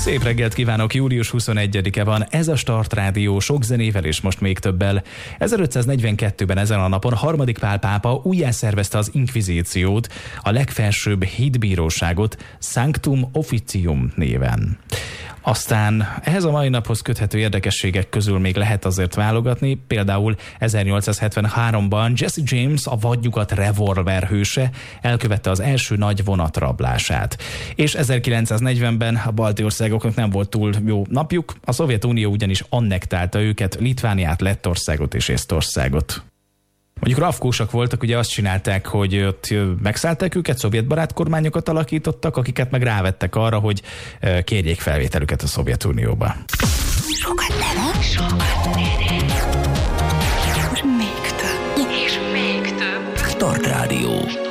Szép reggelt kívánok, július 21-e van, ez a Start Rádió sok zenével és most még többel. 1542-ben ezen a napon harmadik Pál pápa újjászervezte az inkvizíciót, a legfelsőbb hitbíróságot Sanctum Officium néven. Aztán ehhez a mai naphoz köthető érdekességek közül még lehet azért válogatni, például 1873-ban Jesse James, a vadnyugat revolver hőse elkövette az első nagy vonatrablását. És 1940-ben a balti országoknak nem volt túl jó napjuk, a Szovjetunió ugyanis annektálta őket, Litvániát, Lettországot és Észtországot. Mondjuk rafkósak voltak, ugye azt csinálták, hogy ott megszállták őket, szovjetbarát kormányokat alakítottak, akiket meg rávettek arra, hogy kérjék felvételüket a Szovjetunióba. Sokat nem? Sokat nem. És még több. Start Rádió.